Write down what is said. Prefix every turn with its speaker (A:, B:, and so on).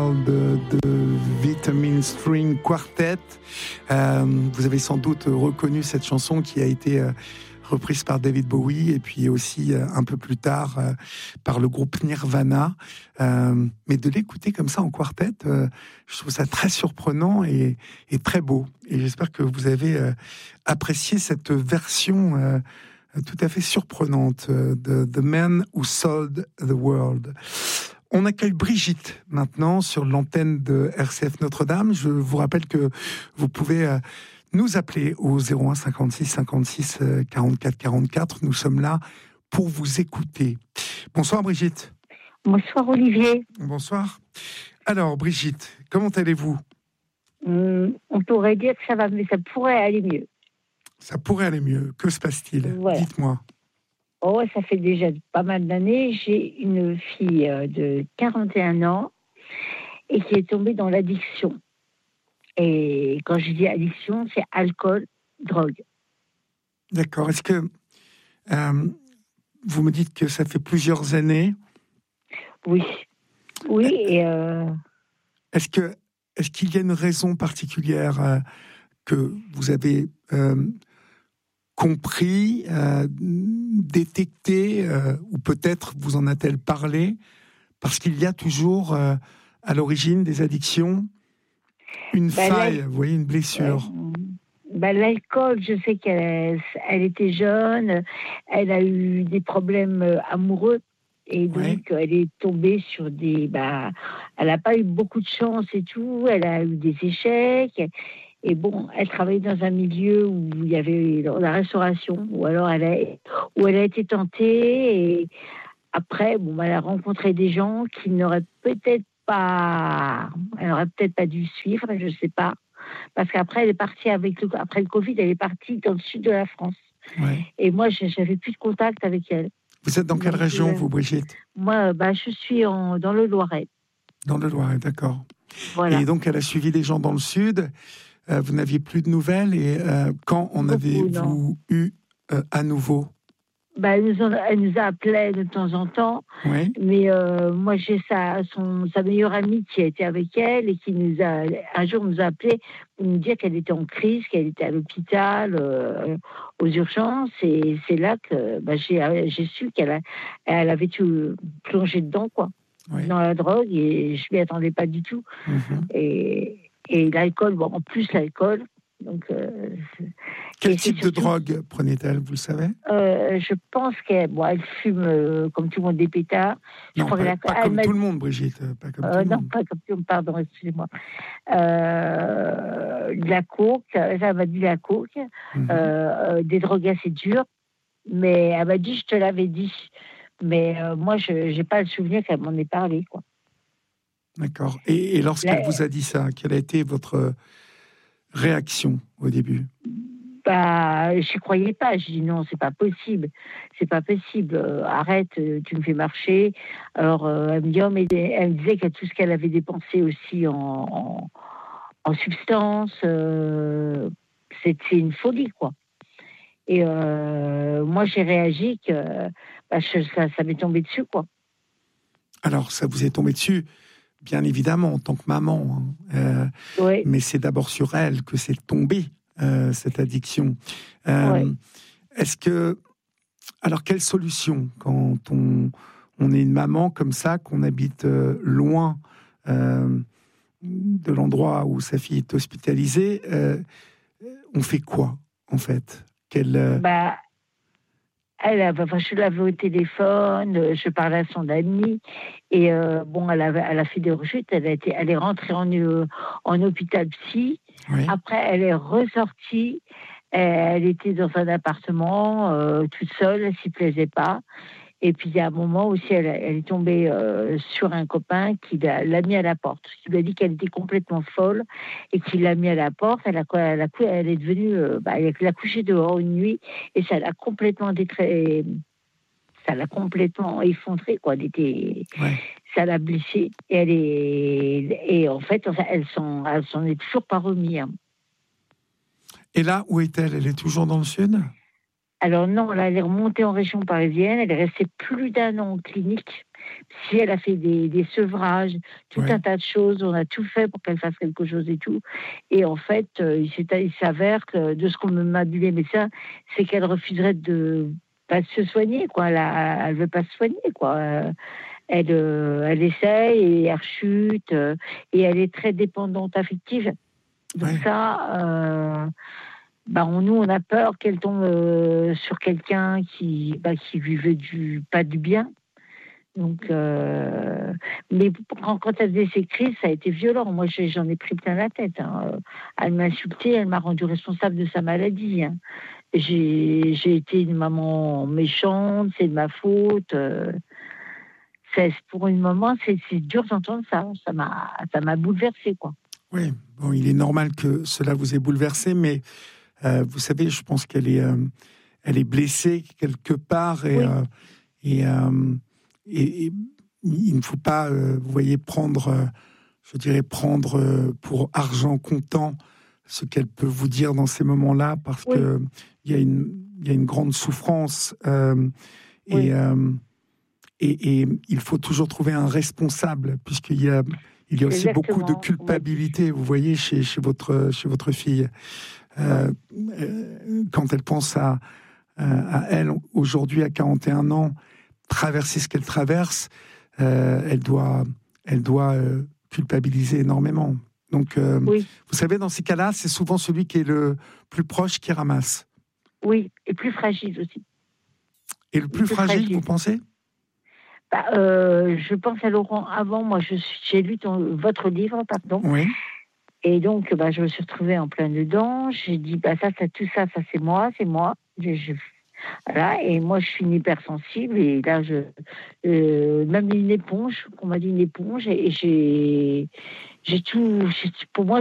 A: World de Vitamin String Quartet. Vous avez sans doute reconnu cette chanson qui a été reprise par David Bowie et puis aussi un peu plus tard par le groupe Nirvana. Mais de l'écouter comme ça en quartet, je trouve ça très surprenant et très beau. Et j'espère que vous avez apprécié cette version tout à fait surprenante de The Man Who Sold the World. On accueille Brigitte maintenant sur l'antenne de RCF Notre-Dame. Je vous rappelle que vous pouvez nous appeler au 01 56 56 44 44. Nous sommes là pour vous écouter. Bonsoir Brigitte.
B: Bonsoir Olivier.
A: Bonsoir. Alors Brigitte, comment allez-vous ?
B: On pourrait dire que ça va, mais ça pourrait aller mieux.
A: Ça pourrait aller mieux. Que se passe-t-il ? Voilà. Dites-moi.
B: Oh, ça fait déjà pas mal d'années. J'ai une fille de 41 ans et qui est tombée dans l'addiction. Et quand je dis addiction, c'est alcool, drogue.
A: D'accord. Est-ce que vous me dites que ça fait plusieurs années ?
B: Oui. Oui.
A: Est-ce qu'il y a une raison particulière que vous avez compris, détecté, ou peut-être vous en a-t-elle parlé, parce qu'il y a toujours à l'origine des addictions une faille, vous voyez, une blessure.
B: L'alcool, je sais qu'elle était jeune, elle a eu des problèmes amoureux, et donc elle est tombée sur des... elle n'a pas eu beaucoup de chance et tout, elle a eu des échecs. Et bon, elle travaillait dans un milieu où il y avait la restauration, où elle a été tentée. Et après, elle a rencontré des gens qui n'auraient peut-être pas dû suivre, je ne sais pas. Parce qu'après, elle est partie après le Covid, elle est partie dans le sud de la France.
A: Ouais.
B: Et moi, je n'avais plus de contact avec elle.
A: Vous êtes dans quelle région, vous, Brigitte ?
B: Moi, je suis dans le Loiret.
A: Dans le Loiret, d'accord.
B: Voilà.
A: Et donc, elle a suivi des gens dans le sud. Vous n'aviez plus de nouvelles. Et quand en avez-vous eu à nouveau ? Elle
B: nous a appelé de temps en temps.
A: Oui.
B: Mais moi, j'ai sa meilleure amie qui a été avec elle et qui un jour nous a appelé pour nous dire qu'elle était en crise, qu'elle était à l'hôpital, aux urgences. Et c'est là que j'ai su qu'elle avait tout plongé dedans, quoi. Oui. Dans la drogue, et je m'y attendais pas du tout. Mm-hmm. Et l'alcool, en plus l'alcool. Donc,
A: quel type de drogue prenait-elle, vous le savez ?
B: Je pense qu'elle fume comme tout le monde des pétards.
A: Non, pas comme tout le monde, Brigitte. Pas comme tout le monde.
B: Pas comme tout le monde, pardon, excusez-moi. De la coke, elle m'a dit la coke, des drogues assez dures, mais elle m'a dit, je te l'avais dit. Mais moi, je n'ai pas le souvenir qu'elle m'en ait parlé, quoi.
A: D'accord. Et lorsqu'elle vous a dit ça, quelle a été votre réaction au début ?
B: Je croyais pas. Je dis non, c'est pas possible. Arrête, tu me fais marcher. Alors elle me dit, elle me disait que tout ce qu'elle avait dépensé aussi en substances, c'était une folie, quoi. Et moi j'ai réagi que ça m'est tombé dessus, quoi.
A: Alors ça vous est tombé dessus, bien évidemment, en tant que maman.
B: Oui.
A: Mais c'est d'abord sur elle que c'est tombé. Cette addiction. Est-ce que... Alors, quelle solution quand on est une maman comme ça, qu'on habite loin de l'endroit où sa fille est hospitalisée, on fait quoi, en fait ?
B: Je l'avais au téléphone, je parlais à son amie, et elle a fait des rechutes, elle est rentrée en hôpital psy. Oui. Après, elle est ressortie, elle était dans un appartement toute seule, elle s'y plaisait pas. Et puis, il y a un moment aussi, elle est tombée sur un copain qui l'a mis à la porte. Qui lui a dit qu'elle était complètement folle et qu'il l'a mis à la porte. Elle est devenue... elle a couché dehors une nuit et ça l'a complètement effondrée, quoi. Ça l'a blessée. Et en fait, elle s'en est toujours pas remise. Hein.
A: Et là, où est-elle ? Elle est toujours dans le sud ?
B: Alors non, là, elle est remontée en région parisienne. Elle est restée plus d'1 an en clinique. Si elle a fait des sevrages, tout
A: Ouais.
B: un tas de choses, on a tout fait pour qu'elle fasse quelque chose et tout. Et en fait, il s'avère que de ce qu'on m'a dit les médecins, c'est qu'elle refuserait de pas se soigner, quoi. Elle veut pas se soigner, quoi. Elle essaye et elle rechute, et elle est très dépendante affective. Donc
A: Ouais.
B: ça, nous, on a peur qu'elle tombe sur quelqu'un qui lui veut pas du bien. Donc, mais quand elle faisait ses crises, ça a été violent. Moi, j'en ai pris plein la tête, hein. Elle m'a insultée, elle m'a rendu responsable de sa maladie, hein. J'ai été une maman méchante, c'est de ma faute. Pour une maman, c'est dur d'entendre ça. Ça m'a bouleversée, quoi.
A: Oui, bon, il est normal que cela vous ait bouleversé, mais vous savez, je pense elle est blessée quelque part
B: Oui,
A: et, euh, et il ne faut pas, vous voyez, je dirais, prendre pour argent comptant ce qu'elle peut vous dire dans ces moments-là, parce
B: oui,
A: que il y a une grande souffrance et,
B: oui,
A: euh, et il faut toujours trouver un responsable, il y a aussi beaucoup de
B: exactement. On m'a dit.
A: culpabilité, vous voyez, chez votre fille.
B: Ouais.
A: Quand elle pense à elle, aujourd'hui, à 41 ans, traverser ce qu'elle traverse, elle doit culpabiliser énormément. Donc,
B: Oui,
A: vous savez, dans ces cas-là, c'est souvent celui qui est le plus proche qui ramasse.
B: oui, et plus fragile aussi.
A: Et le
B: Et
A: plus
B: plus
A: fragile, vous
B: fragile.
A: pensez?
B: Je pense à Laurent avant. Moi, j'ai lu votre livre, pardon.
A: Oui,
B: Et donc, je me suis retrouvée en plein dedans. J'ai dit, tout ça, c'est moi, c'est moi. Voilà. Et moi, je suis une hypersensible. Et là, même une éponge, on m'a dit une éponge. Et j'ai tout. Pour moi,